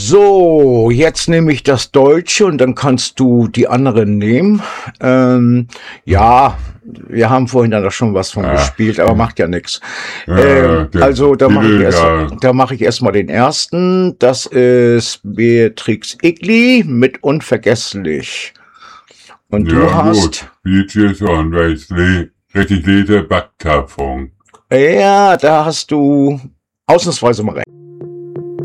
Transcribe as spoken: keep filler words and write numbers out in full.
So, jetzt nehme ich das Deutsche und dann kannst du die anderen nehmen. Ähm, ja, wir haben vorhin da schon was von Ja. gespielt, aber macht ja nichts. Ja, Ähm, der also da mache ich erst, Bilder. da mache ich erstmal den ersten. Das ist Beatrix Egli mit Unvergesslich. Und du Ja, hast, gut. Beatrice und Wesley, Reticlete Backkarpfung. ja, da hast du ausnahmsweise mal recht.